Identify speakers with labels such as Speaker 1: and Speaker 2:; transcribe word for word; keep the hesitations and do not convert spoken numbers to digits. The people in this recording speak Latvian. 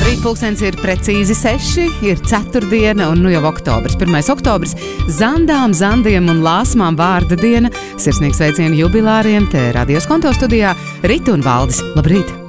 Speaker 1: Labrīt, pulkstens ir precīzi seši, ir ceturtdiena un nu jau oktobris. pirmais oktobris Zandām, Zandiem un Lāsmām vārda diena. Sirsnīgs sveicienu jubilāriem te radios konto studijā Rita un Valdis. Labrīt!